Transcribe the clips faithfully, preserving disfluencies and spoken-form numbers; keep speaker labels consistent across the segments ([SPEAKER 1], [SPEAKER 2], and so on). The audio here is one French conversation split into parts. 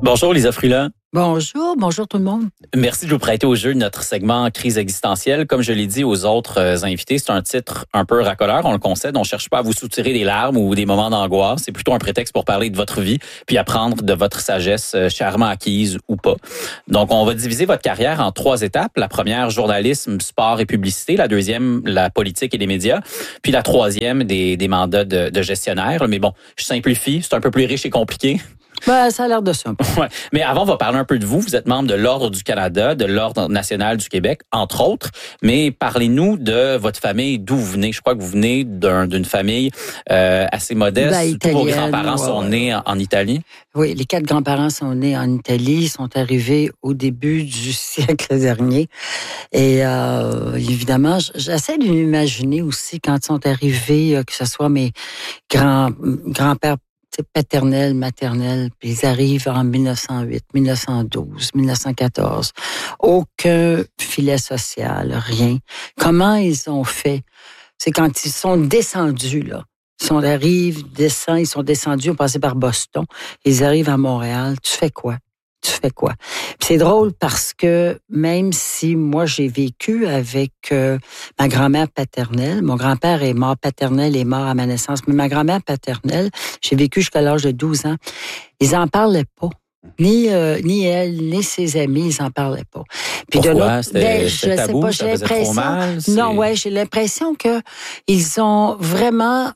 [SPEAKER 1] Bonjour Lisa Frula.
[SPEAKER 2] Bonjour, bonjour tout le monde.
[SPEAKER 1] Merci de vous prêter au jeu de notre segment Crise existentielle. Comme je l'ai dit aux autres euh, invités, c'est un titre un peu racoleur, on le concède. On ne cherche pas à vous soutirer des larmes ou des moments d'angoisse. C'est plutôt un prétexte pour parler de votre vie, puis apprendre de votre sagesse euh, chèrement acquise ou pas. Donc, on va diviser votre carrière en trois étapes. La première, journalisme, sport et publicité. La deuxième, la politique et les médias. Puis la troisième, des, des mandats de, de gestionnaire. Mais bon, je simplifie, c'est un peu plus riche et compliqué.
[SPEAKER 2] Ben, ça a l'air de ça.
[SPEAKER 1] Ouais. Mais avant, on va parler un peu de vous. Vous êtes membre de l'Ordre du Canada, de l'Ordre national du Québec, entre autres. Mais parlez-nous de votre famille, d'où vous venez. Je crois que vous venez d'un, d'une famille euh, assez modeste.
[SPEAKER 2] Ben,
[SPEAKER 1] Tous vos grands-parents ouais, sont
[SPEAKER 2] ouais.
[SPEAKER 1] nés en, en Italie.
[SPEAKER 2] Oui, les quatre grands-parents sont nés en Italie. Ils sont arrivés au début du siècle dernier. Et euh, évidemment, j'essaie de m'imaginer aussi quand ils sont arrivés, que ce soit mes grands, grands-pères paternelle, maternelle, puis ils arrivent en mille neuf cent huit, mille neuf cent douze, mille neuf cent quatorze. Aucun filet social, rien. Comment ils ont fait? C'est quand ils sont descendus, là. Ils sont arrivent, descendent, ils sont descendus, ils ont passé par Boston. Ils arrivent à Montréal. Tu fais quoi? Tu fais quoi? Puis c'est drôle parce que même si moi j'ai vécu avec euh, ma grand-mère paternelle, mon grand-père est mort paternel, est mort à ma naissance, mais ma grand-mère paternelle, j'ai vécu jusqu'à l'âge de douze ans, ils en parlaient pas. Ni euh, ni elle, ni ses amis, ils en parlaient pas.
[SPEAKER 1] Puis Pourquoi? De l'autre, c'était, ben,
[SPEAKER 2] c'était
[SPEAKER 1] je tabou, sais pas,
[SPEAKER 2] j'ai l'impression.
[SPEAKER 1] Mal,
[SPEAKER 2] non, ouais, j'ai l'impression que ils ont vraiment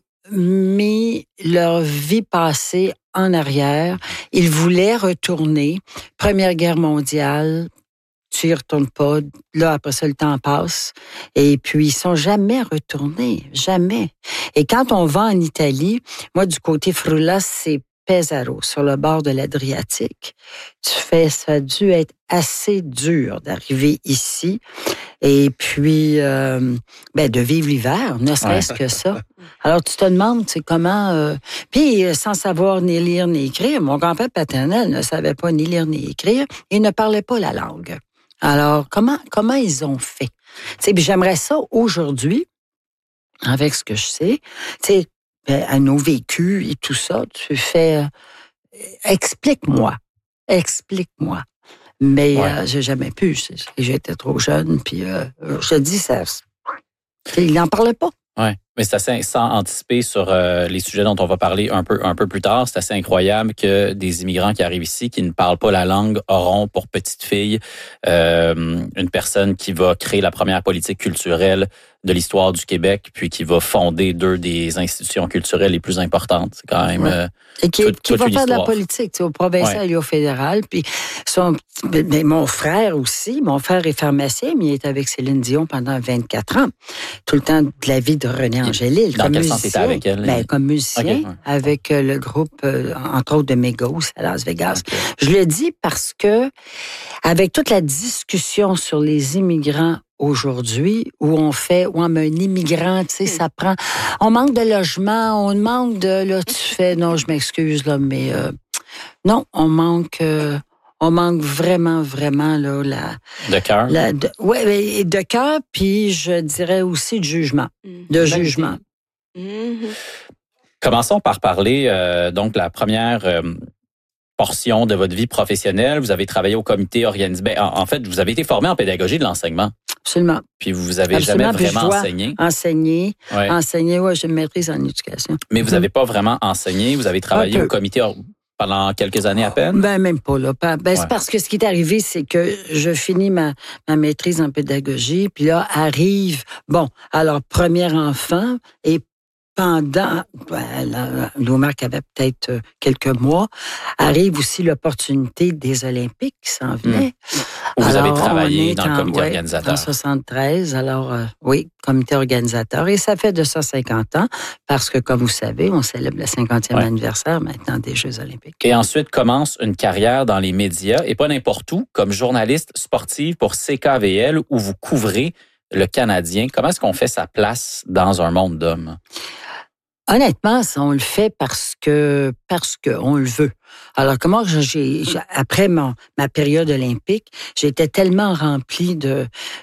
[SPEAKER 2] mis leur vie passée en arrière. Ils voulaient retourner. Première Guerre mondiale, tu y retournes pas. Là, après ça, le temps passe. Et puis, ils sont jamais retournés. Jamais. Et quand on va en Italie, moi, du côté Frula, c'est Pesaro, sur le bord de l'Adriatique. Tu fais, ça a dû être assez dur d'arriver ici. Et puis, euh, ben, de vivre l'hiver, ne serait-ce ouais. que ça. Alors, tu te demandes, tu sais, comment... Euh, puis, sans savoir ni lire ni écrire, mon grand-père paternel ne savait pas ni lire ni écrire et ne parlait pas la langue. Alors, comment comment ils ont fait? Tu sais, puis j'aimerais ça aujourd'hui, avec ce que je sais, tu sais, à nos vécus et tout ça, tu fais... Euh, explique-moi, explique-moi. Mais ouais. euh, j'ai jamais pu. J'étais trop jeune. Puis euh, je te dis, ça, il n'en parlait pas.
[SPEAKER 1] Oui, mais c'est assez, sans anticiper sur euh, les sujets dont on va parler un peu, un peu plus tard, c'est assez incroyable que des immigrants qui arrivent ici, qui ne parlent pas la langue, auront pour petite fille euh, une personne qui va créer la première politique culturelle de l'histoire du Québec, puis qui va fonder deux des institutions culturelles les plus importantes. C'est quand même... Ouais. Euh,
[SPEAKER 2] et qui,
[SPEAKER 1] toute,
[SPEAKER 2] qui
[SPEAKER 1] toute
[SPEAKER 2] va faire
[SPEAKER 1] histoire.
[SPEAKER 2] de la politique, tu sais, au provincial ouais. et au fédéral. Puis son, mais mon frère aussi, mon frère est pharmacien, mais il est avec Céline Dion pendant vingt-quatre ans. Tout le temps de la vie de René Angélil.
[SPEAKER 1] Dans
[SPEAKER 2] comme
[SPEAKER 1] quel
[SPEAKER 2] musicien,
[SPEAKER 1] sens t'étais avec elle?
[SPEAKER 2] Ben, comme musicien, okay. ouais. avec le groupe, euh, entre autres, de Migos à Las Vegas. Okay. Je le dis parce que, avec toute la discussion sur les immigrants aujourd'hui, où on fait, où on met un immigrant, tu sais, ça prend... On manque de logement, on manque de... Là, tu fais... Non, je m'excuse, là, mais... Euh, non, on manque... Euh, on manque vraiment, vraiment, là, la...
[SPEAKER 1] De cœur?
[SPEAKER 2] Oui, de cœur, puis je dirais aussi de jugement. Mmh. De jugement.
[SPEAKER 1] Mmh. Commençons par parler, euh, donc, la première... Euh, portion de votre vie professionnelle. Vous avez travaillé au comité organisé. Ben, en, en fait, vous avez été formé en pédagogie de l'enseignement.
[SPEAKER 2] Absolument.
[SPEAKER 1] Puis vous avez
[SPEAKER 2] Absolument.
[SPEAKER 1] jamais vraiment
[SPEAKER 2] Puis je
[SPEAKER 1] enseigné.
[SPEAKER 2] Enseigner.
[SPEAKER 1] Ouais.
[SPEAKER 2] Enseigner, oui, j'ai une maîtrise en éducation.
[SPEAKER 1] Mais vous n'avez pas vraiment enseigné. Vous avez travaillé au comité pendant quelques années à peine?
[SPEAKER 2] Ben, même pas, là. Ben, ouais. C'est parce que ce qui est arrivé, c'est que je finis ma, ma maîtrise en pédagogie, puis là, arrive, bon, alors, premier enfant, et pendant, ben, Louis-Marc avait peut-être quelques mois, arrive aussi l'opportunité des Olympiques qui s'en venaient.
[SPEAKER 1] Mmh. Vous alors, avez travaillé dans en, le comité
[SPEAKER 2] ouais,
[SPEAKER 1] organisateur.
[SPEAKER 2] En soixante-treize, alors euh, oui, comité organisateur. Et ça fait de ça cinquante ans, parce que comme vous savez, on célèbre le cinquantième ouais. anniversaire maintenant des Jeux olympiques.
[SPEAKER 1] Et ensuite commence une carrière dans les médias, et pas n'importe où, comme journaliste sportive pour C K V L, où vous couvrez le Canadien. Comment est-ce qu'on fait sa place dans un monde d'hommes?
[SPEAKER 2] Honnêtement, on le fait parce que parce que on le veut. Alors comment j'ai après mon, ma période olympique, j'étais tellement remplie de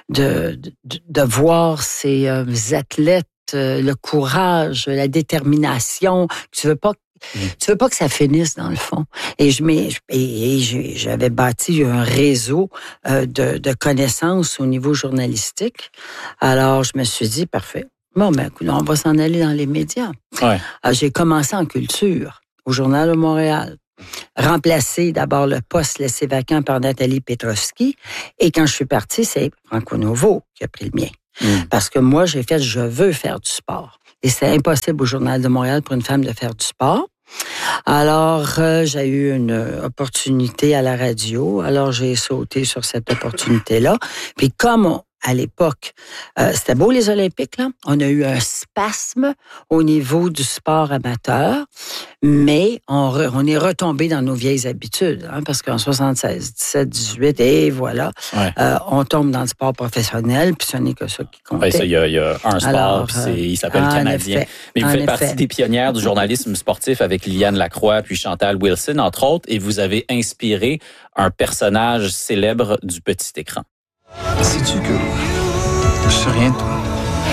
[SPEAKER 2] de de, de voir ces euh, athlètes, euh, le courage, la détermination. Tu veux pas mmh. tu veux pas que ça finisse dans le fond. Et je m'ai, et, et j'avais bâti un réseau euh, de, de connaissances au niveau journalistique. Alors, je me suis dit, parfait. Bon, ben, on va s'en aller dans les médias.
[SPEAKER 1] Ouais.
[SPEAKER 2] Alors, j'ai commencé en culture, au Journal de Montréal. Remplacé d'abord le poste laissé vacant par Nathalie Petrovski. Et quand je suis partie, c'est Franco Novo qui a pris le mien. Mm. Parce que moi, j'ai fait, je veux faire du sport. Et c'est impossible au Journal de Montréal pour une femme de faire du sport. Alors, euh, j'ai eu une opportunité à la radio. Alors, j'ai sauté sur cette opportunité-là. Puis comme on, à l'époque, euh, c'était beau les Olympiques, là. On a eu un spasme au niveau du sport amateur, mais on, re, on est retombé dans nos vieilles habitudes, hein, parce qu'en soixante-seize, dix-sept, dix-huit, et voilà, ouais. euh, on tombe dans le sport professionnel, puis ce n'est que ça qui compte.
[SPEAKER 1] Oui, ça, il y, y a un sport, Alors, puis c'est, il s'appelle Canadien. Effet, mais vous faites effet. partie des pionnières du journalisme sportif avec Liliane Lacroix puis Chantal Wilson, entre autres, et vous avez inspiré un personnage célèbre du petit écran.
[SPEAKER 3] Sais-tu que je sais rien de toi?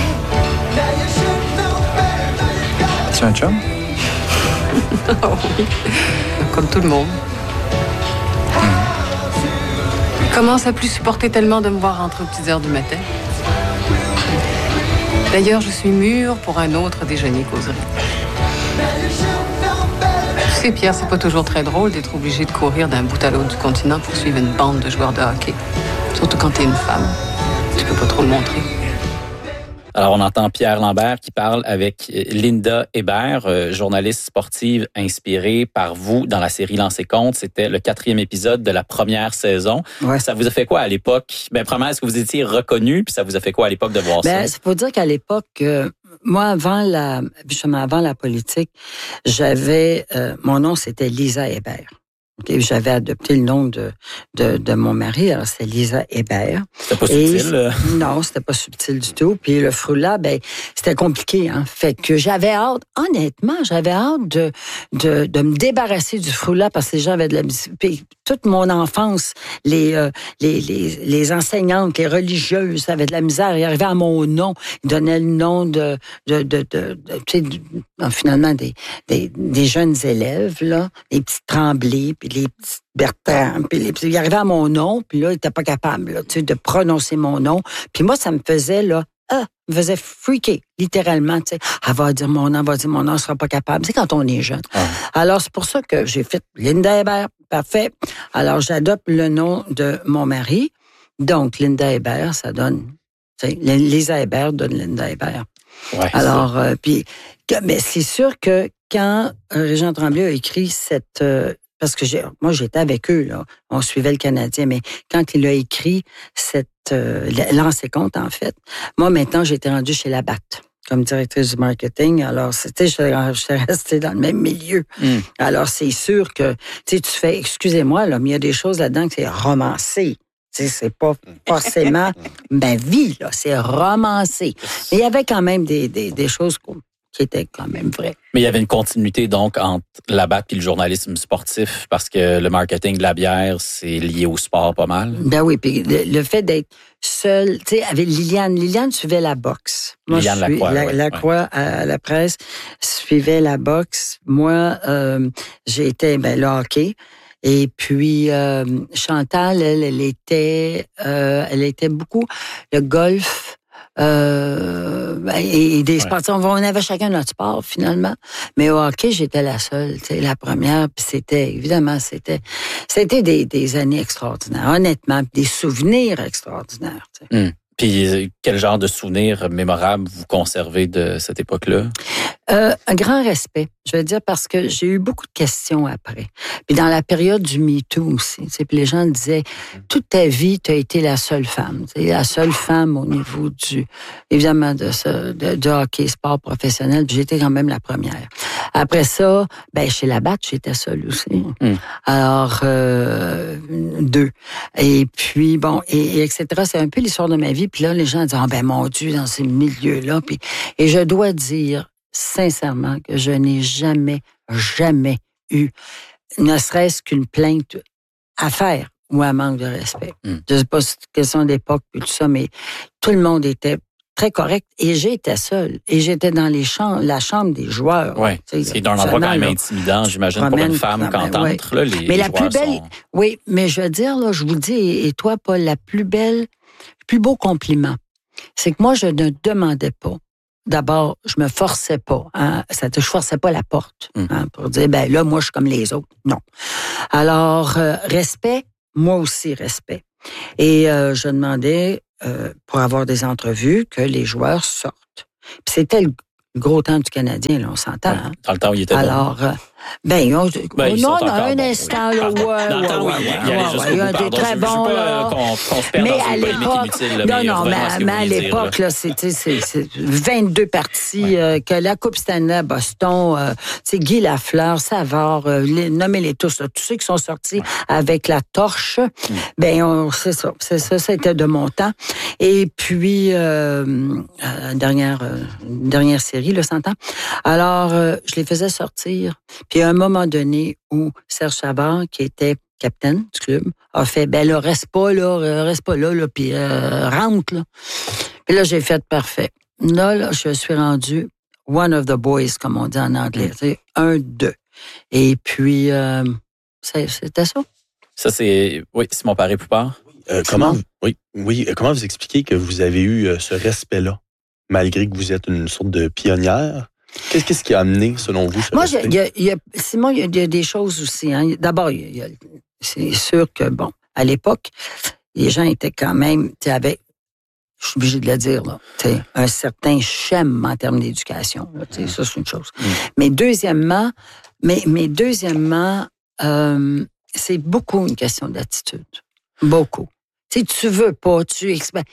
[SPEAKER 3] As-tu un chum?
[SPEAKER 4] Oh oui, comme tout le monde. Mmh. Il commence à plus supporter tellement de me voir rentrer aux petites heures du matin. D'ailleurs, je suis mûre pour un autre déjeuner causerie. Tu sais, Pierre, c'est pas toujours très drôle d'être obligé de courir d'un bout à l'autre du continent pour suivre une bande de joueurs de hockey. Surtout quand t'es une femme. Tu peux pas trop le montrer.
[SPEAKER 1] Alors, on entend Pierre Lambert qui parle avec Linda Hébert, euh, journaliste sportive inspirée par vous dans la série Lancez compte. C'était le quatrième épisode de la première saison. Ouais. Ça vous a fait quoi à l'époque? Ben, premièrement, est-ce que vous étiez reconnu? Puis ça vous a fait quoi à l'époque de voir
[SPEAKER 2] ben,
[SPEAKER 1] ça?
[SPEAKER 2] Il faut dire qu'à l'époque, euh, moi, avant la, justement, avant la politique, j'avais, euh, mon nom, c'était Lisa Hébert. Okay, j'avais adopté le nom de, de, de mon mari, alors c'est Lisa Hébert.
[SPEAKER 1] C'était pas subtil?
[SPEAKER 2] Et, non, c'était pas subtil du tout. Puis le frou-là, ben, c'était compliqué, hein. Fait que j'avais hâte, honnêtement, j'avais hâte de, de, de me débarrasser du frou-là parce que les gens avaient de la... Puis toute mon enfance, les, euh, les, les, les enseignantes, les religieuses avaient de la misère. Ils arrivaient à mon nom, ils donnaient le nom de, de, de, de, de tu sais, de, finalement, des, des, des jeunes élèves, là, des petits Tremblay, puis les petits Bertrand, puis les petits, ils arrivaient à mon nom, puis là, ils n'étaient pas capables, là, tu sais, de prononcer mon nom. Puis moi, ça me faisait, là, ah, me faisait freaker, littéralement, tu sais. Elle va dire mon nom, elle va dire mon nom, elle ne sera pas capable. C'est quand on est jeune. Ah. Alors, c'est pour ça que j'ai fait Linda Hébert, parfait. Alors, j'adopte le nom de mon mari. Donc, Linda Hébert, ça donne, tu sais, Lisa Hébert donne Linda Hébert. Ouais, alors, euh, puis, mais c'est sûr que quand Régent Tremblay a écrit cette... Euh, parce que j'ai, moi, j'étais avec eux, là. On suivait le Canadien, mais quand il a écrit cette... Euh, Lancez compte, en fait, moi, maintenant, j'étais rendue chez Labatt comme directrice du marketing. Alors, c'était, j'étais restée dans le même milieu. Mm. Alors, c'est sûr que, tu sais, tu fais, excusez-moi, là, mais il y a des choses là-dedans que c'est romancé. Tu sais, c'est pas forcément ma vie, là, c'est romancé. Mais il y avait quand même des, des, des choses qui étaient quand même vraies.
[SPEAKER 1] Mais il y avait une continuité, donc, entre la B A T et le journalisme sportif, parce que le marketing de la bière, c'est lié au sport pas mal.
[SPEAKER 2] Ben oui, puis le, le fait d'être seule, tu sais, avec Liliane, Liliane suivait la boxe. Moi,
[SPEAKER 1] Liliane
[SPEAKER 2] je suis,
[SPEAKER 1] Lacroix,
[SPEAKER 2] la,
[SPEAKER 1] ouais,
[SPEAKER 2] Lacroix
[SPEAKER 1] ouais.
[SPEAKER 2] à la presse suivait la boxe. Moi, euh, j'ai été, ben, le hockey. Et puis, euh, Chantal, elle, elle était, euh, elle était beaucoup le golf, euh, et, et des sports. Ouais. On avait chacun notre sport, finalement. Mais au hockey, j'étais la seule, tu sais, la première. Puis c'était, évidemment, c'était, c'était des, des années extraordinaires, honnêtement, des souvenirs extraordinaires, tu sais.
[SPEAKER 1] Mmh. Puis, quel genre de souvenirs mémorables vous conservez de cette époque-là?
[SPEAKER 2] Euh, un grand respect, je veux dire, parce que j'ai eu beaucoup de questions après. Puis dans la période du MeToo aussi, tu sais, puis les gens disaient, toute ta vie, tu as été la seule femme. Tu sais, la seule femme au niveau du, évidemment, de ce, de, de hockey, sport professionnel, puis j'étais quand même la première. Après ça, ben chez la B A T, j'étais seule aussi. Mm. Alors, euh, deux. Et puis, bon, et, et et cetera. C'est un peu l'histoire de ma vie. Puis là, les gens disent, ah, ben mon Dieu, dans ces milieux-là. Puis, et je dois dire, sincèrement, que je n'ai jamais, jamais eu, ne serait-ce qu'une plainte à faire ou un manque de respect. Mm. Je ne sais pas si c'est une question d'époque et tout ça, mais tout le monde était très correct. Et j'étais seule. Et j'étais dans les chambres, la chambre des joueurs.
[SPEAKER 1] Oui, c'est dans un endroit quand même intimidant, j'imagine, pour une femme quand entre. Ouais. Là, les,
[SPEAKER 2] mais
[SPEAKER 1] les
[SPEAKER 2] la plus belle,
[SPEAKER 1] sont...
[SPEAKER 2] oui, mais je veux dire, là, je vous le dis, et toi, Paul, la plus belle, le plus beau compliment, c'est que moi, je ne demandais pas. D'abord, je me forçais pas. Hein, ça, je forçais pas la porte hein, mm. pour dire, ben là, moi, je suis comme les autres. Non. Alors, euh, respect, moi aussi, respect. Et euh, je demandais, euh, pour avoir des entrevues, que les joueurs sortent. Puis c'était le gros temps du Canadien, là, on s'entend.
[SPEAKER 1] Ouais,
[SPEAKER 2] hein?
[SPEAKER 1] Dans le temps où il était
[SPEAKER 2] Alors,
[SPEAKER 1] bon.
[SPEAKER 2] Euh, ben, on,
[SPEAKER 1] ben,
[SPEAKER 2] non, dans un
[SPEAKER 1] bon,
[SPEAKER 2] instant,
[SPEAKER 1] oui.
[SPEAKER 2] là, ouais,
[SPEAKER 1] dans le temps,
[SPEAKER 2] ouais,
[SPEAKER 1] oui,
[SPEAKER 2] ouais,
[SPEAKER 1] il y allait jusqu'au bout,
[SPEAKER 2] il a été très bon, là.
[SPEAKER 1] Qu'on, qu'on se perde
[SPEAKER 2] mais
[SPEAKER 1] dans
[SPEAKER 2] à
[SPEAKER 1] une polémique inutile. Là,
[SPEAKER 2] non,
[SPEAKER 1] mais
[SPEAKER 2] non, mais, mais à l'époque, là, c'était c'est, c'est vingt-deux parties, ouais. euh, que la Coupe Stanley à Boston, euh, c'est Guy Lafleur, Savard, euh, les, nommez-les tous, là, tous ceux qui sont sortis ouais. avec la torche, mm. ben, on, c'est ça, c'est ça, c'était de mon temps. Et puis, euh, euh, dernière, euh, dernière série, le cent ans. Alors, euh, je les faisais sortir. Puis à un moment donné où Serge Savard, qui était capitaine du club, a fait, ben là, reste pas là, reste pas là, là puis euh, rentre, là. Puis là, j'ai fait parfait. Là, là, je suis rendue one of the boys, comme on dit en anglais. C'est un, deux. Et puis, euh, c'est, c'était ça.
[SPEAKER 1] Ça, c'est, oui, Simon Paré-Poupard.
[SPEAKER 5] Euh, comment, oui, oui, comment vous expliquez que vous avez eu euh, ce respect-là, malgré que vous êtes une sorte de pionnière? Qu'est-ce, qu'est-ce qui a amené, selon vous, ce
[SPEAKER 2] Moi,
[SPEAKER 5] respect?
[SPEAKER 2] Y a, y a, Simon, il y, y a des choses aussi. Hein. D'abord, y a, c'est sûr que, bon, à l'époque, les gens étaient quand même, tu sais, avec, je suis obligé de le dire, là, tu sais, un certain schème en termes d'éducation. Là, tu sais, ça, c'est une chose. Mm. Mais deuxièmement, mais, mais deuxièmement, euh, c'est beaucoup une question d'attitude. Beaucoup. Tu sais, tu veux pas, tu expères.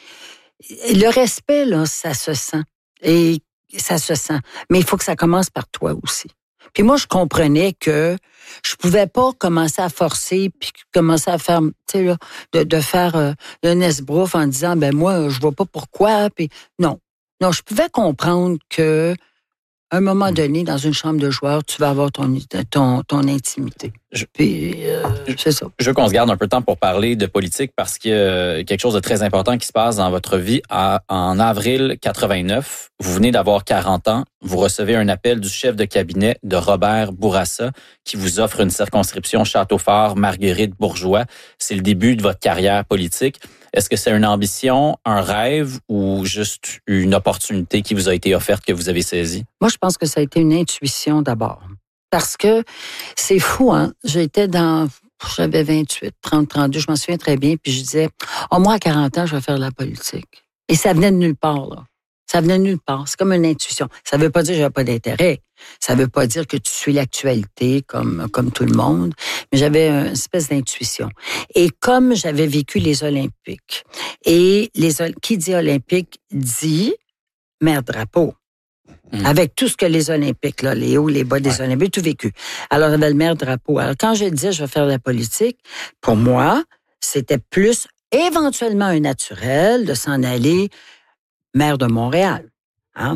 [SPEAKER 2] Le respect, là, ça se sent. Et ça se sent. Mais il faut que ça commence par toi aussi. Puis moi, je comprenais que je pouvais pas commencer à forcer puis commencer à faire, tu sais, là, de, de faire euh, un esbrouf en disant, ben moi, je vois pas pourquoi. Puis non. Non, je pouvais comprendre que à un moment donné, dans une chambre de joueurs, tu vas avoir ton, ton, ton intimité. Je, Puis, euh, c'est ça.
[SPEAKER 1] Je veux qu'on se garde un peu de temps pour parler de politique parce qu'il y a quelque chose de très important qui se passe dans votre vie. À, en avril quatre-vingt-neuf, vous venez d'avoir quarante ans. Vous recevez un appel du chef de cabinet de Robert Bourassa qui vous offre une circonscription Château-Fort-Marguerite-Bourgeois. C'est le début de votre carrière politique. Est-ce que c'est une ambition, un rêve ou juste une opportunité qui vous a été offerte que vous avez saisie?
[SPEAKER 2] Moi, je pense que ça a été une intuition d'abord. Parce que c'est fou, hein? J'étais dans, j'avais vingt-huit, trente, trente-deux, je m'en souviens très bien, puis je disais, oh, moi, à quarante ans, je vais faire de la politique. Et ça venait de nulle part, là. Ça venait de nulle part. C'est comme une intuition. Ça veut pas dire que j'avais pas d'intérêt. Ça veut pas dire que tu suis l'actualité comme, comme tout le monde. Mais j'avais une espèce d'intuition. Et comme j'avais vécu les Olympiques, et les, qui dit Olympique dit maire drapeau. Mmh. Avec tout ce que les Olympiques, là, les hauts, les bas des ouais. Olympiques, tout vécu. Alors, j'avais le maire drapeau. Alors, quand je disais je vais faire de la politique, pour moi, c'était plus éventuellement un naturel de s'en aller maire de Montréal, hein,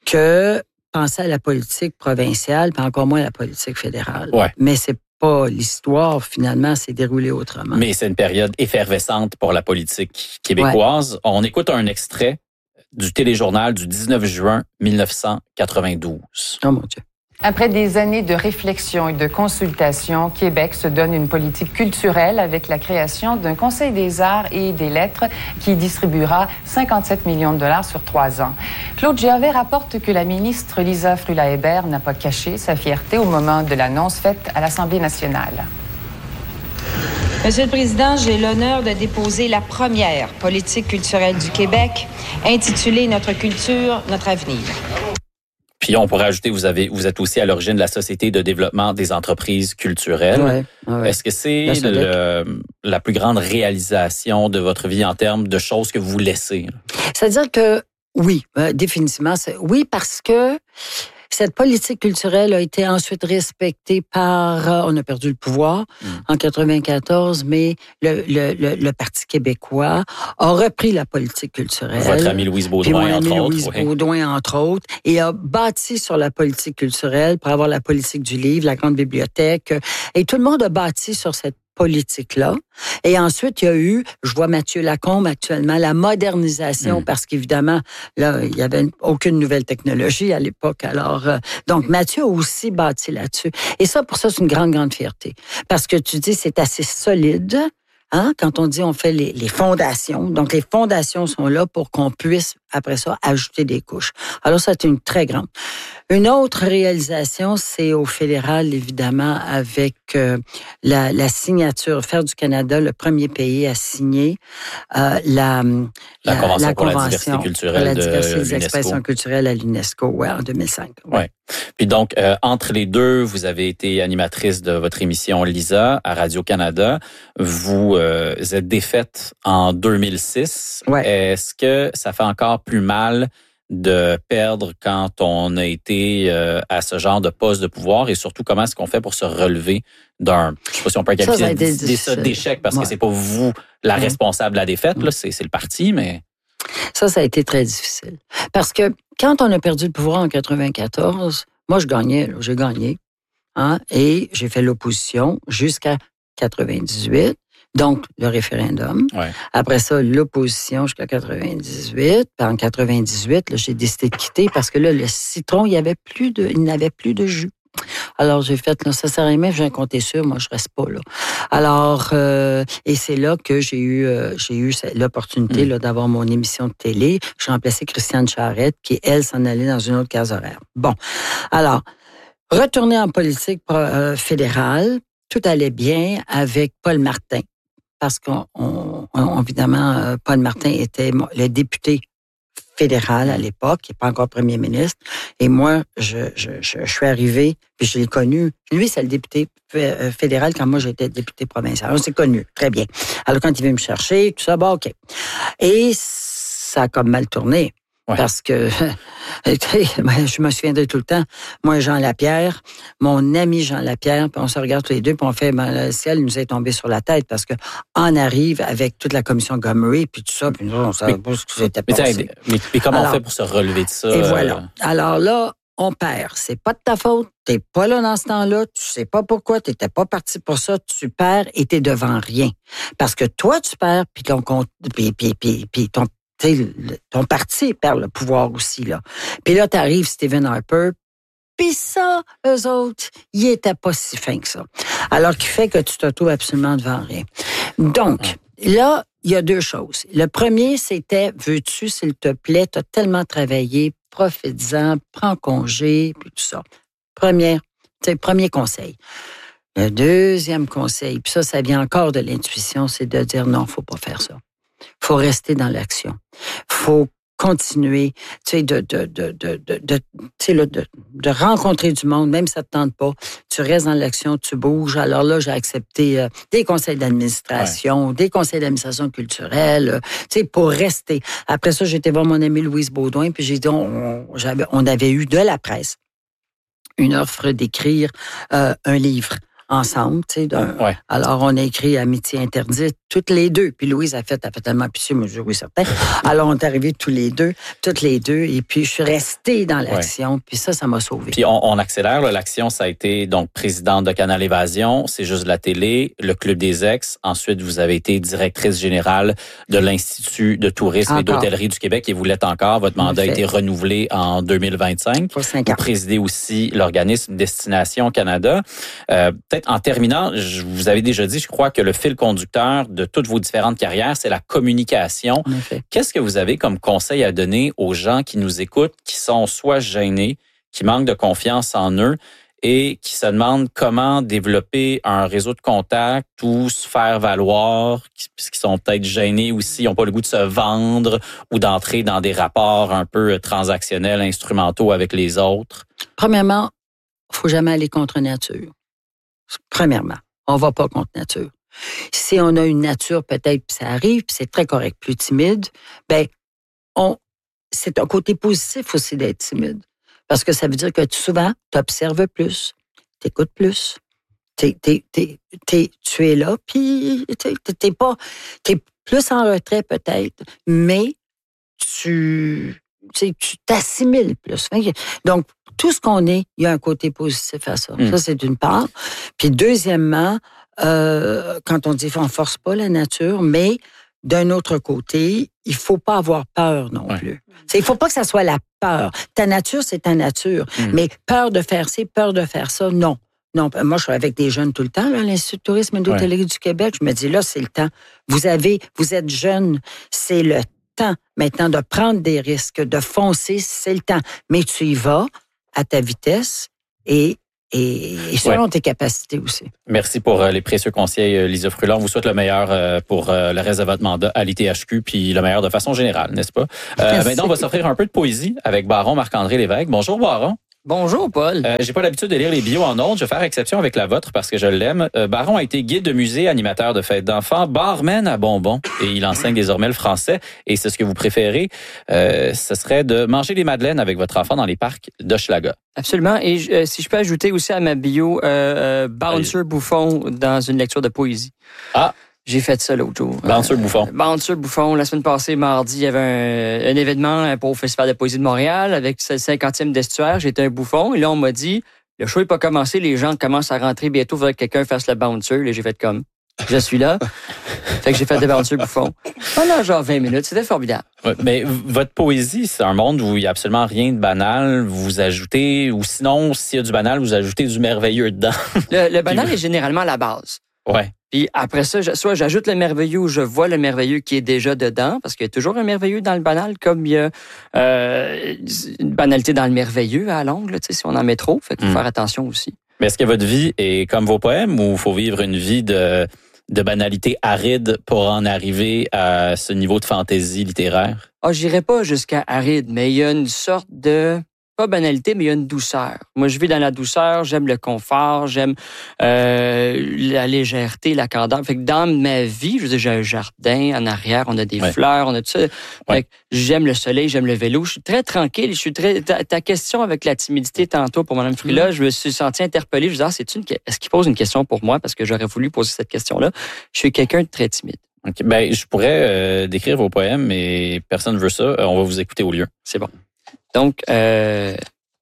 [SPEAKER 2] que penser à la politique provinciale, puis encore moins à la politique fédérale.
[SPEAKER 1] Ouais.
[SPEAKER 2] Mais c'est pas l'histoire, finalement, s'est déroulée autrement.
[SPEAKER 1] Mais c'est une période effervescente pour la politique québécoise. Ouais. On écoute un extrait du téléjournal du dix-neuf juin mille neuf cent quatre-vingt-douze.
[SPEAKER 2] Oh mon Dieu.
[SPEAKER 6] Après des années de réflexion et de consultation, Québec se donne une politique culturelle avec la création d'un Conseil des arts et des lettres qui distribuera cinquante-sept millions de dollars sur trois ans. Claude Gervais rapporte que la ministre Lisa Frulla-Hébert n'a pas caché sa fierté au moment de l'annonce faite à l'Assemblée nationale.
[SPEAKER 7] Monsieur le Président, j'ai l'honneur de déposer la première politique culturelle du Québec, intitulée « Notre culture, notre avenir ».
[SPEAKER 1] Puis on pourrait ajouter, vous avez, vous êtes aussi à l'origine de la Société de développement des entreprises culturelles.
[SPEAKER 2] Ouais, ouais.
[SPEAKER 1] Est-ce que c'est le, la plus grande réalisation de votre vie en termes de choses que vous laissez?
[SPEAKER 2] C'est-à-dire que oui, euh, définitivement. C'est, oui, parce que cette politique culturelle a été ensuite respectée par... Euh, on a perdu le pouvoir mmh. en quatre-vingt-quatorze, mais le, le, le, le Parti québécois a repris la politique culturelle.
[SPEAKER 1] Votre ami Louise Baudouin, entre autres.
[SPEAKER 2] Louise oui. Baudouin, entre autres, et a bâti sur la politique culturelle pour avoir la politique du livre, la grande bibliothèque. Et tout le monde a bâti sur cette politique-là. Et ensuite, il y a eu, je vois Mathieu Lacombe actuellement, la modernisation, mmh. parce qu'évidemment, là, il n'y avait aucune nouvelle technologie à l'époque. Alors, euh, donc, Mathieu a aussi bâti là-dessus. Et ça, pour ça, c'est une grande, grande fierté. Parce que tu dis, c'est assez solide. Hein? Quand on dit on fait les, les fondations, donc les fondations sont là pour qu'on puisse, après ça, ajouter des couches. Alors, ça, c'est une très grande. Une autre réalisation, c'est au fédéral, évidemment, avec euh, la, la signature, faire du Canada le premier pays à signer euh, la,
[SPEAKER 1] la, la Convention
[SPEAKER 2] la
[SPEAKER 1] pour
[SPEAKER 2] convention
[SPEAKER 1] la diversité culturelle
[SPEAKER 2] pour la diversité
[SPEAKER 1] de
[SPEAKER 2] des expressions culturelles à l'UNESCO, ouais, en deux mille cinq. Ouais.
[SPEAKER 1] Ouais. Puis donc, euh, entre les deux, vous avez été animatrice de votre émission Lisa à Radio-Canada. Vous euh, êtes défaite en deux mille six.
[SPEAKER 2] Ouais.
[SPEAKER 1] Est-ce que ça fait encore plus mal de perdre quand on a été euh, à ce genre de poste de pouvoir et surtout comment est-ce qu'on fait pour se relever d'un, je sais pas si on peut qualifier ça d'échec parce ouais. que c'est pas vous la responsable de la défaite, mmh. là, c'est, c'est le parti, mais...
[SPEAKER 2] Ça, ça a été très difficile. Parce que quand on a perdu le pouvoir en quatre-vingt-quatorze, moi, je gagnais, là, j'ai gagné, hein, et j'ai fait l'opposition jusqu'à quatre-vingt-dix-huit. Donc, le référendum.
[SPEAKER 1] Ouais.
[SPEAKER 2] Après ça, l'opposition jusqu'à quatre-vingt-dix-huit. Puis en quatre-vingt-dix-huit, là, j'ai décidé de quitter parce que là, le citron, il y avait plus de, il n'avait plus de jus. Alors, j'ai fait, là, ça sert à rien, j'ai un compté sûr, moi, je reste pas là. Alors, euh, et c'est là que j'ai eu, euh, j'ai eu l'opportunité, mmh. là, d'avoir mon émission de télé. J'ai remplacé Christiane Charette, qui, elle, s'en allait dans une autre case horaire. Bon. Alors, retourner en politique euh, fédérale, tout allait bien avec Paul Martin. Parce qu'on, on, on, évidemment, Paul Martin était le député fédéral à l'époque, il n'est pas encore premier ministre. Et moi, je, je, je, je suis arrivée, puis je l'ai connu. Lui, c'est le député fédéral quand moi, j'étais député provincial. On s'est connus, très bien. Alors, quand il veut me chercher, tout ça, bon, OK. Et ça a comme mal tourné. Ouais. Parce que, je me souviendrai tout le temps, moi, Jean Lapierre, mon ami Jean Lapierre, puis on se regarde tous les deux, puis on fait, ben, le ciel nous est tombé sur la tête, parce que on arrive avec toute la commission Gomery, puis tout ça, puis nous, on ne savait pas ce que c'était passé.
[SPEAKER 1] Mais, mais comment Alors, on fait pour se relever de ça?
[SPEAKER 2] Et voilà. Euh... Alors là, on perd. C'est pas de ta faute. T'es pas là dans ce temps-là. Tu sais pas pourquoi. T'étais pas parti pour ça. Tu perds et t'es devant rien. Parce que toi, tu perds, puis ton compte, puis, puis, puis, puis ton ton parti perd le pouvoir aussi, là. Puis là, t'arrives Stephen Harper, puis ça, eux autres, ils étaient pas si fins que ça. Alors, qui fait que tu te trouves absolument devant rien. Donc, là, il y a deux choses. Le premier, c'était, veux-tu, s'il te plaît, t'as tellement travaillé, profite-en, prends congé, puis tout ça. Première, c'est premier conseil. Le deuxième conseil, puis ça, ça vient encore de l'intuition, c'est de dire non, faut pas faire ça. Faut rester dans l'action. Faut continuer, tu sais, de, de, de, de, de, de, tu sais, là, de, de rencontrer du monde, même si ça te tente pas. Tu restes dans l'action, tu bouges. Alors là, j'ai accepté euh, des conseils d'administration, ouais. des conseils d'administration culturelle, euh, tu sais, pour rester. Après ça, j'étais voir mon amie Louise Baudouin, puis j'ai dit, on, on, j'avais, on avait eu de la presse une offre d'écrire euh, un livre ensemble, tu sais. D'un... Ouais. Alors, on a écrit Amitié interdite, toutes les deux. Puis Louise a fait, elle a fait tellement pitié, moi, je dis oui, certain. Alors, on est arrivés tous les deux, toutes les deux, et puis je suis restée dans l'action, ouais. puis ça, ça m'a sauvée.
[SPEAKER 1] Puis on, on accélère, là, l'action, ça a été, donc, présidente de Canal Évasion, C'est juste la télé, le Club des Ex. Ensuite, vous avez été directrice générale de l'Institut de tourisme encore. Et d'hôtellerie du Québec, et vous l'êtes encore. Votre mandat a été renouvelé en deux mille vingt-cinq.
[SPEAKER 2] Pour cinq ans.
[SPEAKER 1] Vous présidez aussi l'organisme Destination Canada. Euh, peut-être en terminant, je vous avez déjà dit, je crois que le fil conducteur de toutes vos différentes carrières, c'est la communication. Qu'est-ce que vous avez comme conseil à donner aux gens qui nous écoutent, qui sont soit gênés, qui manquent de confiance en eux et qui se demandent comment développer un réseau de contacts ou se faire valoir, puisqu'ils sont peut-être gênés aussi, ils n'ont pas le goût de se vendre ou d'entrer dans des rapports un peu transactionnels, instrumentaux avec les autres?
[SPEAKER 2] Premièrement, il ne faut jamais aller contre nature. Premièrement, on ne va pas contre nature. Si on a une nature, peut-être, puis ça arrive, puis c'est très correct, plus timide, ben, on, c'est un côté positif aussi d'être timide. Parce que ça veut dire que tu, souvent, tu observes plus, tu écoutes plus, t'es, t'es, t'es, t'es, tu es là, puis t'es, t'es pas, t'es plus en retrait peut-être, mais tu, tu t'assimiles plus. Donc, tout ce qu'on est, il y a un côté positif à ça. Mmh. Ça, c'est d'une part. Puis deuxièmement, euh, quand on dit qu'on force pas la nature, mais d'un autre côté, il faut pas avoir peur non
[SPEAKER 1] ouais.
[SPEAKER 2] plus. C'est, il faut pas que ça soit la peur. Ta nature, c'est ta nature. Mm. Mais peur de faire ci, peur de faire ça, non. Non, moi, je suis avec des jeunes tout le temps, là, à l'Institut de tourisme et d'hôtellerie ouais. du Québec. Je me dis, là, c'est le temps. Vous avez, vous êtes jeunes, c'est le temps maintenant de prendre des risques, de foncer, c'est le temps. Mais tu y vas à ta vitesse et, et, et selon ouais. tes capacités aussi.
[SPEAKER 1] Merci pour euh, les précieux conseils, euh, Lisa Frulon. On vous souhaite le meilleur euh, pour euh, le reste de votre mandat à l'I T H Q, puis le meilleur de façon générale, n'est-ce pas? Euh, maintenant, on va s'offrir un peu de poésie avec Baron Marc-André Lévesque. Bonjour, Baron.
[SPEAKER 8] Bonjour, Paul.
[SPEAKER 1] Euh, j'ai pas l'habitude de lire les bios en ondes. Je vais faire exception avec la vôtre parce que je l'aime. Euh, Baron a été guide de musée, animateur de fêtes d'enfants, barman à bonbons et il enseigne désormais le français. Et c'est ce que vous préférez. Euh, ce serait de manger des madeleines avec votre enfant dans les parcs d'Hochelaga.
[SPEAKER 8] Absolument. Et euh, si je peux ajouter aussi à ma bio, euh, euh, Bouncer Allez. Bouffon dans une lecture de poésie.
[SPEAKER 1] Ah!
[SPEAKER 8] J'ai fait ça l'autre jour.
[SPEAKER 1] Bouncer Bouffon.
[SPEAKER 8] Euh, Bouncer Bouffon. La semaine passée, mardi, il y avait un, un événement pour le Festival de poésie de Montréal avec le cinquantième d'Estuaire. J'étais un bouffon. Et là, on m'a dit, le show n'est pas commencé, les gens commencent à rentrer. Bientôt, il faudrait que quelqu'un fasse le bouncer. Et j'ai fait comme, je suis là. Fait que j'ai fait le Bouncer Bouffon. Pendant genre vingt minutes. C'était formidable.
[SPEAKER 1] Ouais, mais votre poésie, c'est un monde où il n'y a absolument rien de banal. Vous ajoutez, ou sinon, s'il y a du banal, vous ajoutez du merveilleux dedans.
[SPEAKER 8] Le, le banal est généralement la base.
[SPEAKER 1] Ouais.
[SPEAKER 8] Puis après ça, soit j'ajoute le merveilleux ou je vois le merveilleux qui est déjà dedans, parce qu'il y a toujours un merveilleux dans le banal, comme il y a euh, une banalité dans le merveilleux à l'ongle, tu sais, si on en met trop. Fait qu'il faut mmh. faire attention aussi.
[SPEAKER 1] Mais est-ce que votre vie est comme vos poèmes ou il faut vivre une vie de, de banalité aride pour en arriver à ce niveau de fantaisie littéraire?
[SPEAKER 8] Ah, oh, j'irais pas jusqu'à aride, mais il y a une sorte de... Pas banalité, mais il y a une douceur. Moi, je vis dans la douceur, j'aime le confort, j'aime euh, la légèreté, la candeur. Fait que dans ma vie, je veux dire, j'ai un jardin en arrière, on a des ouais. fleurs, on a tout ça. Ouais. Fait que j'aime le soleil, j'aime le vélo. Je suis très tranquille. Je suis très. Ta, ta question avec la timidité tantôt pour Mme Frila, mmh. je me suis senti interpellé. Je me disais, ah, c'est une. Est-ce qu'il pose une question pour moi parce que j'aurais voulu poser cette question-là. Je suis quelqu'un de très timide.
[SPEAKER 1] Okay. Ben, je pourrais euh, décrire vos poèmes, mais personne ne veut ça. On va vous écouter au lieu.
[SPEAKER 8] C'est bon. Donc, euh,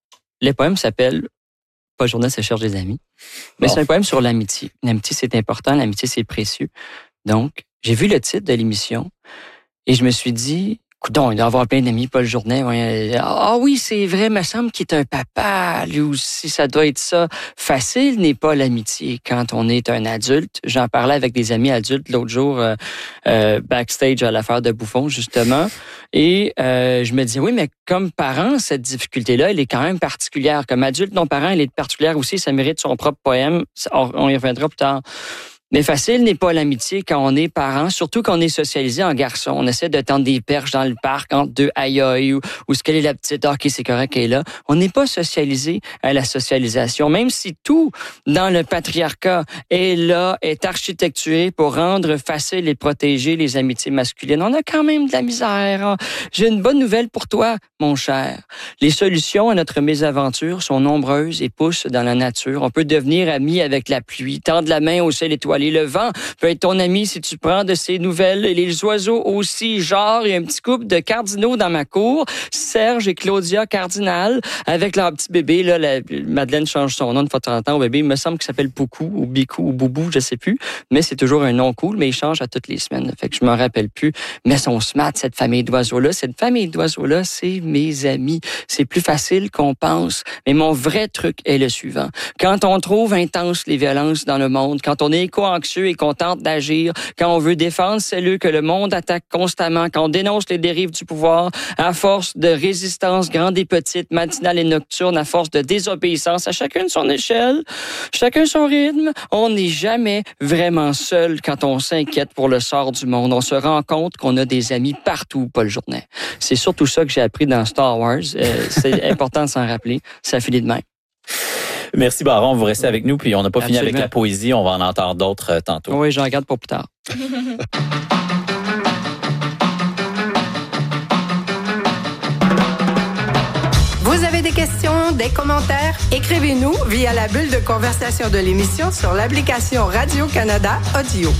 [SPEAKER 8] le poème s'appelle « Pas journée, ça cherche des amis ». Mais bon. C'est un poème sur l'amitié. L'amitié, c'est important. L'amitié, c'est précieux. Donc, j'ai vu le titre de l'émission et je me suis dit... Coudon, il doit avoir plein d'amis, Paul Journet. Ah oui, c'est vrai, me semble qu'il est un papa. Lui aussi, ça doit être ça. Facile n'est pas l'amitié quand on est un adulte. J'en parlais avec des amis adultes l'autre jour, euh, euh, backstage à l'affaire de Bouffon, justement. Et euh, je me disais, oui, mais comme parent, cette difficulté-là, elle est quand même particulière. Comme adulte, non parent, elle est particulière aussi. Ça mérite son propre poème. On, on y reviendra plus tard. Mais facile n'est pas l'amitié quand on est parent, surtout quand on est socialisé en garçon. On essaie de tendre des perches dans le parc entre deux aïe ou, ou ce qu'elle est la petite, ok, c'est correct, elle est là. On n'est pas socialisé à la socialisation, même si tout dans le patriarcat est là, est architecturé pour rendre facile et protéger les amitiés masculines. On a quand même de la misère. J'ai une bonne nouvelle pour toi, mon cher. Les solutions à notre mésaventure sont nombreuses et poussent dans la nature. On peut devenir ami avec la pluie, tendre la main au ciel étoilé. Le vent peut être ton ami si tu prends de ses nouvelles. Et les oiseaux aussi. Genre, il y a un petit couple de cardinaux dans ma cour. Serge et Claudia Cardinal, avec leur petit bébé. Là, la, Madeleine change son nom de fois de temps en temps au bébé. Il me semble qu'il s'appelle Poucou ou Bicou ou Boubou, je sais plus. Mais c'est toujours un nom cool, mais il change à toutes les semaines. Fait que je me rappelle plus. Mais son smart, cette famille d'oiseaux-là. Cette famille d'oiseaux-là, c'est mes amis. C'est plus facile qu'on pense. Mais mon vrai truc est le suivant. Quand on trouve intense les violences dans le monde, quand on est anxieux et qu'on tente d'agir, quand on veut défendre celles que le monde attaque constamment, quand on dénonce les dérives du pouvoir, à force de résistance grande et petite, matinale et nocturne, à force de désobéissance, à chacun son échelle, chacun son rythme, on n'est jamais vraiment seul quand on s'inquiète pour le sort du monde. On se rend compte qu'on a des amis partout, Paul Journet. C'est surtout ça que j'ai appris dans Star Wars. Euh, c'est important de s'en rappeler. Ça finit de même.
[SPEAKER 1] Merci, Baron. Vous restez avec nous, puis on n'a pas
[SPEAKER 8] Absolument.
[SPEAKER 1] fini avec la poésie. On va en entendre d'autres euh, tantôt.
[SPEAKER 8] Oui, j'en regarde pour plus tard.
[SPEAKER 9] Vous avez des questions, des commentaires? Écrivez-nous via la bulle de conversation de l'émission sur l'application Radio-Canada Audio.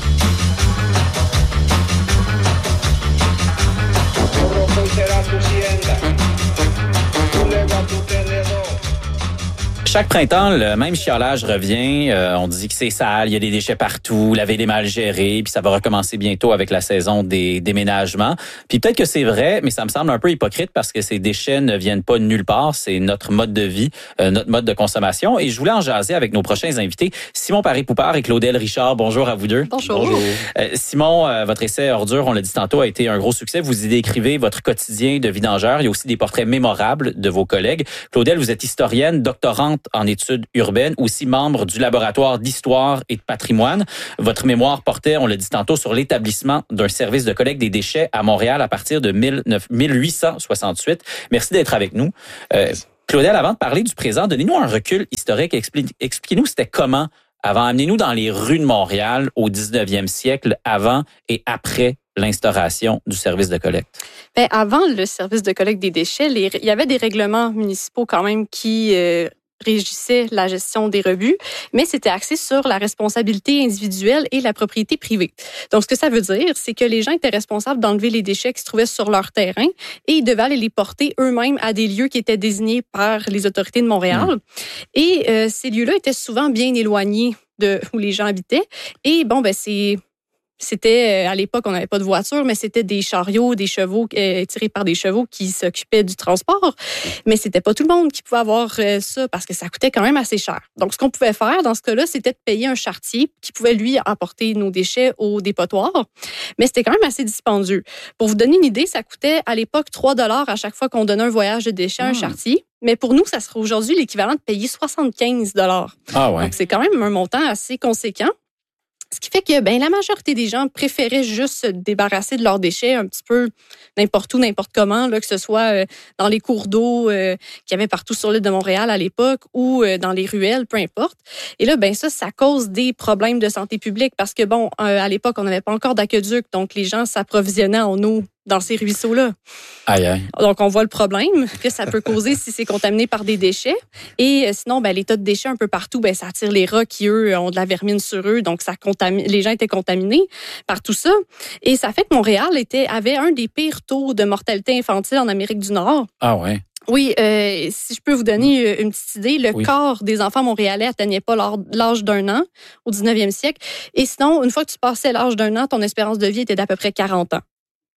[SPEAKER 1] Chaque printemps, le même chiolage revient. Euh, on dit que c'est sale, il y a des déchets partout, la ville est mal gérée, puis ça va recommencer bientôt avec la saison des déménagements. Puis peut-être que c'est vrai, mais ça me semble un peu hypocrite parce que ces déchets ne viennent pas de nulle part. C'est notre mode de vie, euh, notre mode de consommation. Et je voulais en jaser avec nos prochains invités, Simon Paré-Poupard et Claudel Richard. Bonjour à vous deux.
[SPEAKER 4] Bonjour.
[SPEAKER 5] Bonjour.
[SPEAKER 1] Euh, Simon, euh, votre essai Ordure, on l'a dit tantôt, a été un gros succès. Vous y décrivez votre quotidien de vidangeur. Il y a aussi des portraits mémorables de vos collègues. Claudel, vous êtes historienne, doctorante en études urbaines, aussi membre du laboratoire d'histoire et de patrimoine. Votre mémoire portait, on l'a dit tantôt, sur l'établissement d'un service de collecte des déchets à Montréal à partir de mille huit cent soixante-huit. Merci d'être avec nous. Euh, Claudel, avant de parler du présent, donnez-nous un recul historique. Expli- Expliquez-nous c'était comment avant. Amenez-nous dans les rues de Montréal au dix-neuvième siècle, avant et après l'instauration du service de collecte.
[SPEAKER 10] Bien, avant le service de collecte des déchets, les, il y avait des règlements municipaux quand même qui euh, régissaient la gestion des rebuts, mais c'était axé sur la responsabilité individuelle et la propriété privée. Donc, ce que ça veut dire, c'est que les gens étaient responsables d'enlever les déchets qui se trouvaient sur leur terrain et ils devaient aller les porter eux-mêmes à des lieux qui étaient désignés par les autorités de Montréal. Mmh. Et euh, ces lieux-là étaient souvent bien éloignés de où les gens habitaient. Et bon, ben c'est... C'était, à l'époque, on n'avait pas de voiture, mais c'était des chariots, des chevaux euh, tirés par des chevaux qui s'occupaient du transport. Mais c'était pas tout le monde qui pouvait avoir euh, ça parce que ça coûtait quand même assez cher. Donc, ce qu'on pouvait faire dans ce cas-là, c'était de payer un charretier qui pouvait, lui, apporter nos déchets au dépotoir. Mais c'était quand même assez dispendieux. Pour vous donner une idée, ça coûtait à l'époque trois dollars à chaque fois qu'on donnait un voyage de déchets à un charretier. Mais pour nous, ça serait aujourd'hui l'équivalent de payer soixante-quinze dollars.
[SPEAKER 1] Ah ouais.
[SPEAKER 10] Donc, c'est quand même un montant assez conséquent. Ce qui fait que ben, la majorité des gens préféraient juste se débarrasser de leurs déchets un petit peu n'importe où, n'importe comment, là, que ce soit euh, dans les cours d'eau euh, qu'il y avait partout sur l'île de Montréal à l'époque ou euh, dans les ruelles, peu importe. Et là, ben ça, ça cause des problèmes de santé publique parce que, bon, euh, à l'époque, on n'avait pas encore d'aqueduc, donc les gens s'approvisionnaient en eau dans ces ruisseaux-là.
[SPEAKER 1] Aïe, aïe.
[SPEAKER 10] Donc, on voit le problème que ça peut causer si c'est contaminé par des déchets. Et euh, sinon, ben, les tas de déchets un peu partout, ben, ça attire les rats qui, eux, ont de la vermine sur eux. Donc, ça contamine, les gens étaient contaminés par tout ça. Et ça fait que Montréal était, avait un des pires taux de mortalité infantile en Amérique du Nord.
[SPEAKER 1] Ah ouais.
[SPEAKER 10] Oui, euh, si je peux vous donner une petite idée, le oui. quart des enfants montréalais n'atteignaient pas l'âge d'un an au dix-neuvième siècle. Et sinon, une fois que tu passais l'âge d'un an, ton espérance de vie était d'à peu près quarante ans.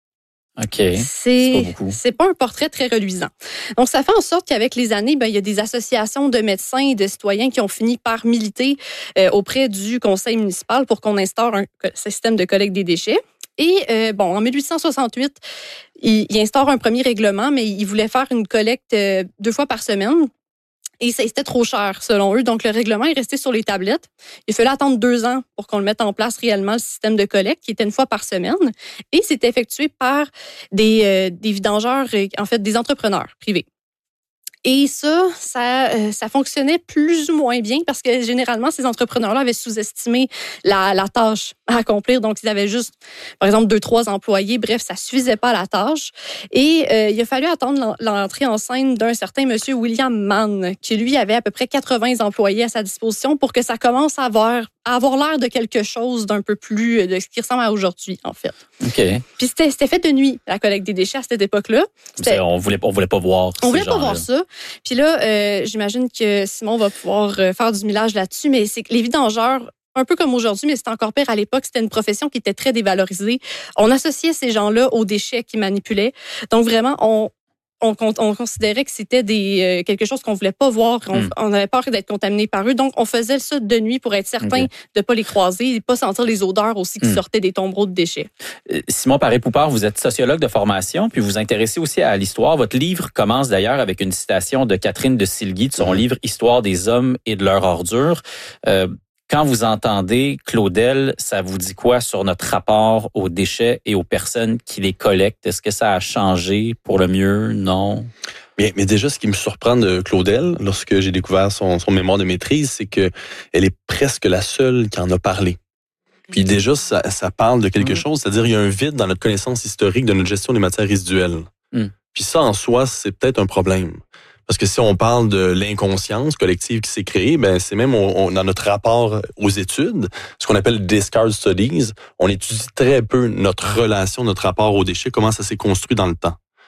[SPEAKER 1] OK.
[SPEAKER 10] C'est,
[SPEAKER 1] c'est pas beaucoup.
[SPEAKER 10] C'est pas un portrait très reluisant. Donc, ça fait en sorte qu'avec les années, ben, il y a des associations de médecins et de citoyens qui ont fini par militer euh, auprès du conseil municipal pour qu'on instaure un système de collecte des déchets. Et, euh, bon, en mille huit cent soixante-huit, il, il instaure un premier règlement, mais il voulait faire une collecte euh, deux fois par semaine. Et ça, c'était trop cher, selon eux. Donc, le règlement est resté sur les tablettes. Il fallait attendre deux ans pour qu'on le mette en place réellement, le système de collecte, qui était une fois par semaine. Et c'était effectué par des, euh, des vidangeurs, en fait, des entrepreneurs privés. Et ça, ça, euh, ça fonctionnait plus ou moins bien parce que généralement, ces entrepreneurs-là avaient sous-estimé la, la tâche à accomplir. Donc, ils avaient juste, par exemple, deux, trois employés. Bref, ça suffisait pas à la tâche. Et euh, il a fallu attendre l'entrée en scène d'un certain monsieur William Mann, qui, lui, avait à peu près quatre-vingts employés à sa disposition pour que ça commence à avoir, à avoir l'air de quelque chose d'un peu plus, de ce qui ressemble à aujourd'hui, en fait.
[SPEAKER 1] OK.
[SPEAKER 10] Puis c'était, c'était fait de nuit, la collecte des déchets à cette époque-là. C'était,
[SPEAKER 1] on voulait, on voulait pas voir
[SPEAKER 10] On voulait pas voir ça. Puis là, euh, j'imagine que Simon va pouvoir faire du millage là-dessus, mais c'est que les vidangeurs, un peu comme aujourd'hui, mais c'était encore pire à l'époque, c'était une profession qui était très dévalorisée. On associait ces gens-là aux déchets qu'ils manipulaient. Donc vraiment, on... On, on considérait que c'était des, euh, quelque chose qu'on ne voulait pas voir. On, mm. on avait peur d'être contaminé par eux. Donc, on faisait ça de nuit pour être certain okay. de ne pas les croiser et de ne pas sentir les odeurs aussi qui mm. sortaient des tombereaux de déchets.
[SPEAKER 1] Simon Paré-Poupard, vous êtes sociologue de formation, puis vous vous intéressez aussi à l'histoire. Votre livre commence d'ailleurs avec une citation de Catherine de Silguy de son mm. livre « Histoire des hommes et de leur ordure euh, ». Quand vous entendez Claudel, ça vous dit quoi sur notre rapport aux déchets et aux personnes qui les collectent? Est-ce que ça a changé pour le mieux? Non?
[SPEAKER 5] Bien, mais déjà, ce qui me surprend de Claudel, lorsque j'ai découvert son, son mémoire de maîtrise, c'est qu'elle est presque la seule qui en a parlé. Puis déjà, ça, ça parle de quelque mmh. chose, c'est-à-dire il y a un vide dans notre connaissance historique de notre gestion des matières résiduelles. Mmh. Puis ça, en soi, c'est peut-être un problème. Parce que si on parle de l'inconscience collective qui s'est créée, ben c'est même on, on, dans notre rapport aux études, ce qu'on appelle discard studies, on étudie très peu notre relation, notre rapport aux déchets, comment ça s'est construit dans le temps. Puis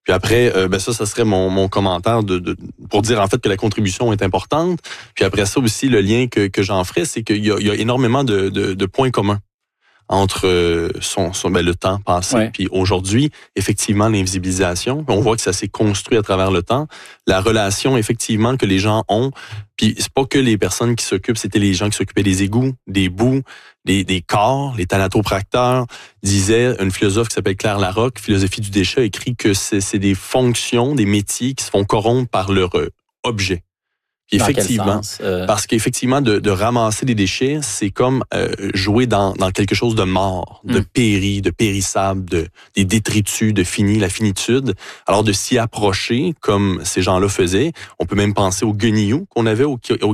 [SPEAKER 5] Puis après, euh, ben ça, ça serait mon, mon commentaire de, de pour dire en fait que la contribution est importante. Puis après ça aussi, le lien que, que j'en ferais, c'est qu'il y a, il y a énormément de, de, de points communs entre son, son ben, le temps passé
[SPEAKER 1] ouais.
[SPEAKER 5] puis aujourd'hui, effectivement, l'invisibilisation. On voit que ça s'est construit à travers le temps. La relation, effectivement, que les gens ont. Puis c'est pas que les personnes qui s'occupent, c'était les gens qui s'occupaient des égouts, des boues, des, des corps, les thanatopracteurs. Disait une philosophe qui s'appelle Claire Larocque, philosophie du déchet, écrit que c'est, c'est des fonctions, des métiers qui se font corrompre par leur euh, objet.
[SPEAKER 1] Dans
[SPEAKER 5] Effectivement,
[SPEAKER 1] euh...
[SPEAKER 5] parce qu'effectivement, de, de ramasser des déchets, c'est comme euh, jouer dans, dans quelque chose de mort, de mm. péri, de périssable, de, des détritus, de fini, la finitude. Alors de s'y approcher, comme ces gens-là faisaient, on peut même penser aux guenilloux qu'on avait au, au